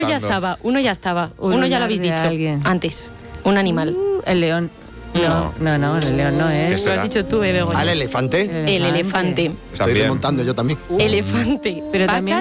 Uno ya estaba. Uno ya lo habéis dicho antes. Un animal. El león. No, el león no es. Lo has dicho tú, Begoña. ¿Al elefante? El elefante. Estoy remontando yo también. Elefante. Pero también